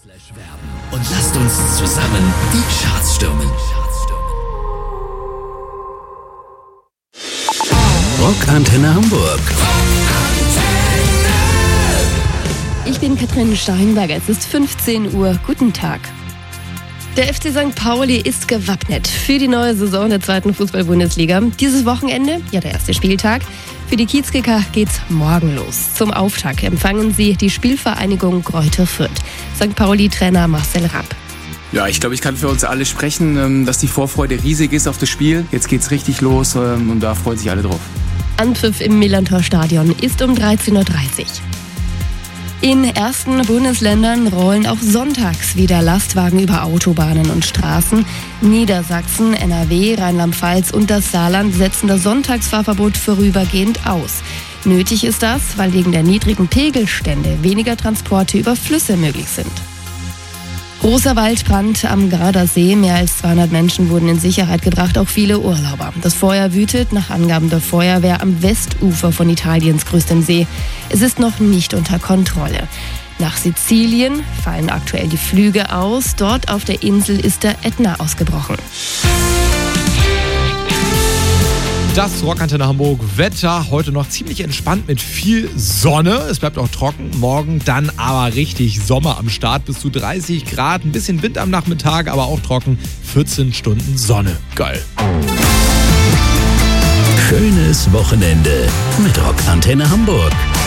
Und lasst uns zusammen die Charts stürmen. Rockantenne Hamburg. Ich bin Katrin Steinberger, es ist 15 Uhr. Guten Tag. Der FC St. Pauli ist gewappnet für die neue Saison der 2. Fußball-Bundesliga. Dieses Wochenende, ja der erste Spieltag. Für die Kiezkicker geht's morgen los. Zum Auftakt empfangen sie die Spielvereinigung Greuther Fürth. St. Pauli-Trainer Marcel Rapp. Ja, ich glaube, ich kann für uns alle sprechen, dass die Vorfreude riesig ist auf das Spiel. Jetzt geht's richtig los und da freuen sich alle drauf. Anpfiff im Millantor-Stadion ist um 13.30 Uhr. In ersten Bundesländern rollen auch sonntags wieder Lastwagen über Autobahnen und Straßen. Niedersachsen, NRW, Rheinland-Pfalz und das Saarland setzen das Sonntagsfahrverbot vorübergehend aus. Nötig ist das, weil wegen der niedrigen Pegelstände weniger Transporte über Flüsse möglich sind. Großer Waldbrand am Gardasee. Mehr als 200 Menschen wurden in Sicherheit gebracht, auch viele Urlauber. Das Feuer wütet nach Angaben der Feuerwehr am Westufer von Italiens größtem See. Es ist noch nicht unter Kontrolle. Nach Sizilien fallen aktuell die Flüge aus. Dort auf der Insel ist der Ätna ausgebrochen. Das Rockantenne Hamburg Wetter heute noch ziemlich entspannt mit viel Sonne. Es bleibt auch trocken. Morgen dann aber richtig Sommer am Start. Bis zu 30 Grad. Ein bisschen Wind am Nachmittag, aber auch trocken. 14 Stunden Sonne. Geil. Schönes Wochenende mit Rockantenne Hamburg.